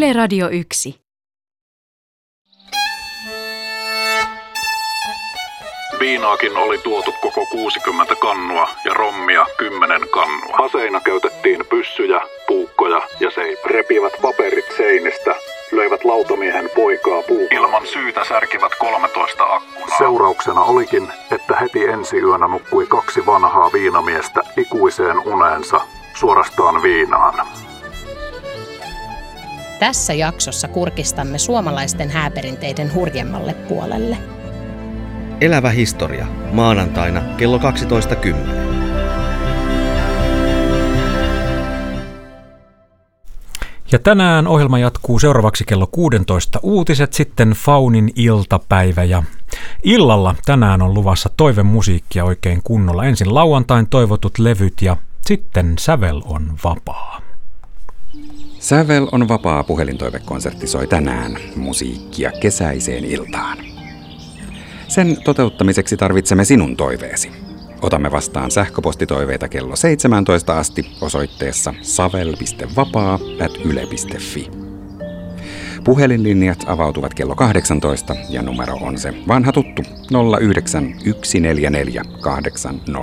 Yle Radio 1. Viinaakin oli tuotu koko 60 kannua ja rommia 10 kannua. Aseina käytettiin pyssyjä, puukkoja ja seipäitä. Repivät paperit seinistä, löivät lautamiehen poikaa puukolla. Ilman syytä särkivät 13 akkunaa. Seurauksena olikin, että heti ensi yönä nukkui 2 vanhaa viinamiestä ikuiseen uneensa, suorastaan viinaan. Tässä jaksossa kurkistamme suomalaisten hääperinteiden hurjemmalle puolelle. Elävä historia, maanantaina kello 12.10. Ja tänään ohjelma jatkuu seuraavaksi kello 16 uutiset, sitten Faunin iltapäivä ja illalla tänään on luvassa toivemusiikkia oikein kunnolla. Ensin lauantain toivotut levyt ja sitten Sävel on vapaa. Sävel on vapaa puhelintoivekonsertti soi tänään musiikkia kesäiseen iltaan. Sen toteuttamiseksi tarvitsemme sinun toiveesi. Otamme vastaan sähköpostitoiveita kello 17 asti osoitteessa savel.vapaa@yle.fi. Puhelinlinjat avautuvat kello 18 ja numero on se vanha tuttu 09 144 800.